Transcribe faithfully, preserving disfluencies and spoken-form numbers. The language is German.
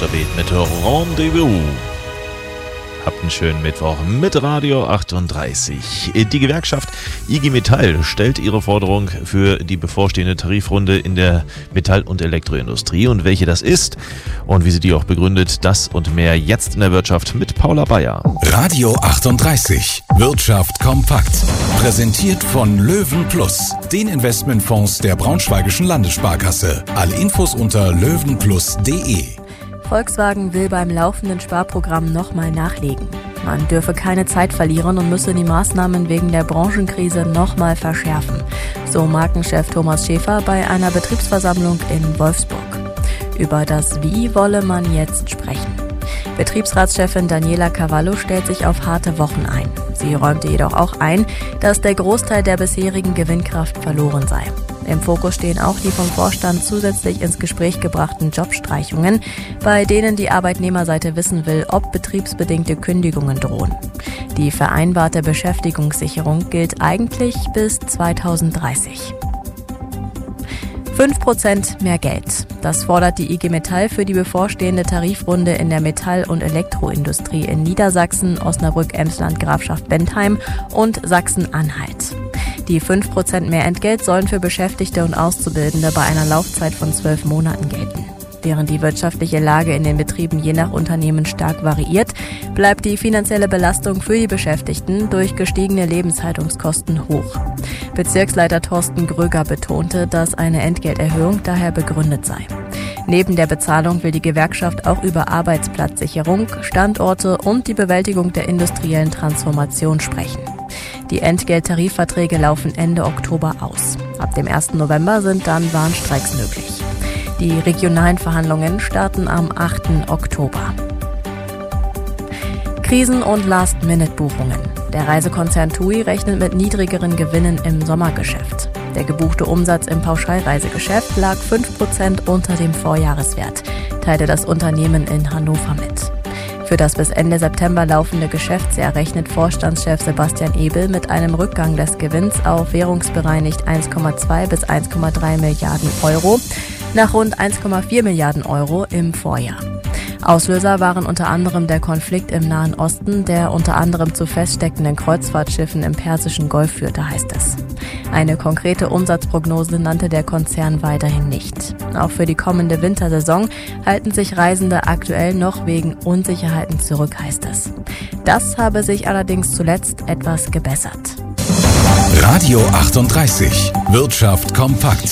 Alphabet mit Rendezvous. Habt einen schönen Mittwoch mit Radio achtunddreißig. Die Gewerkschaft I G Metall stellt ihre Forderung für die bevorstehende Tarifrunde in der Metall- und Elektroindustrie. Und welche das ist und wie sie die auch begründet, das und mehr jetzt in der Wirtschaft mit Paula Bayer. Radio achtunddreißig. Wirtschaft kompakt. Präsentiert von Löwen Plus, den Investmentfonds der Braunschweigischen Landessparkasse. Alle Infos unter löwenplus punkt de. Volkswagen will beim laufenden Sparprogramm nochmal nachlegen. Man dürfe keine Zeit verlieren und müsse die Maßnahmen wegen der Branchenkrise nochmal verschärfen, so Markenchef Thomas Schäfer bei einer Betriebsversammlung in Wolfsburg. Über das Wie wolle man jetzt sprechen. Betriebsratschefin Daniela Cavallo stellt sich auf harte Wochen ein. Sie räumte jedoch auch ein, dass der Großteil der bisherigen Gewinnkraft verloren sei. Im Fokus stehen auch die vom Vorstand zusätzlich ins Gespräch gebrachten Jobstreichungen, bei denen die Arbeitnehmerseite wissen will, ob betriebsbedingte Kündigungen drohen. Die vereinbarte Beschäftigungssicherung gilt eigentlich bis zweitausenddreißig. fünf Prozent mehr Geld. Das fordert die I G Metall für die bevorstehende Tarifrunde in der Metall- und Elektroindustrie in Niedersachsen, Osnabrück, Emsland, Grafschaft Bentheim und Sachsen-Anhalt. Die fünf Prozent mehr Entgelt sollen für Beschäftigte und Auszubildende bei einer Laufzeit von zwölf Monaten gelten. Während die wirtschaftliche Lage in den Betrieben je nach Unternehmen stark variiert, bleibt die finanzielle Belastung für die Beschäftigten durch gestiegene Lebenshaltungskosten hoch. Bezirksleiter Thorsten Gröger betonte, dass eine Entgelterhöhung daher begründet sei. Neben der Bezahlung will die Gewerkschaft auch über Arbeitsplatzsicherung, Standorte und die Bewältigung der industriellen Transformation sprechen. Die Entgelttarifverträge laufen Ende Oktober aus. Ab dem ersten November sind dann Warnstreiks möglich. Die regionalen Verhandlungen starten am achten Oktober. Krisen- und Last-Minute-Buchungen. Der Reisekonzern TUI rechnet mit niedrigeren Gewinnen im Sommergeschäft. Der gebuchte Umsatz im Pauschalreisegeschäft lag fünf Prozent unter dem Vorjahreswert, teilte das Unternehmen in Hannover mit. Für das bis Ende September laufende Geschäftsjahr rechnet Vorstandschef Sebastian Ebel mit einem Rückgang des Gewinns auf währungsbereinigt eins Komma zwei bis eins Komma drei Milliarden Euro, nach rund eins Komma vier Milliarden Euro im Vorjahr. Auslöser waren unter anderem der Konflikt im Nahen Osten, der unter anderem zu feststeckenden Kreuzfahrtschiffen im Persischen Golf führte, heißt es. Eine konkrete Umsatzprognose nannte der Konzern weiterhin nicht. Auch für die kommende Wintersaison halten sich Reisende aktuell noch wegen Unsicherheiten zurück, heißt es. Das habe sich allerdings zuletzt etwas gebessert. Radio achtunddreißig. Wirtschaft kompakt.